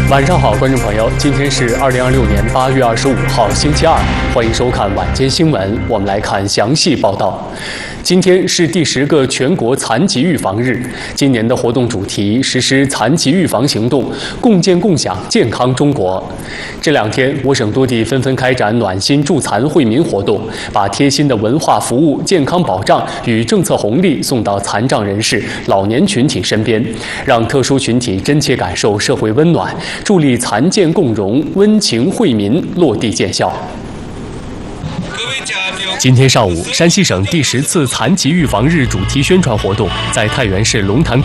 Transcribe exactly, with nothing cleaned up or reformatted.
晚上好，观众朋友，今天是二零二六年八月二十五号，星期二，欢迎收看晚间新闻。我们来看详细报道。今天是第十个全国残疾预防日，今年的活动主题实施残疾预防行动，共建共享健康中国。这两天，我省多地纷纷开展暖心助残惠民活动，把贴心的文化服务、健康保障与政策红利送到残障人士、老年群体身边，让特殊群体真切感受社会温暖，助力残健共融、温情惠民落地见效。今天上午，山西省第十次残疾预防日主题宣传活动在太原市龙潭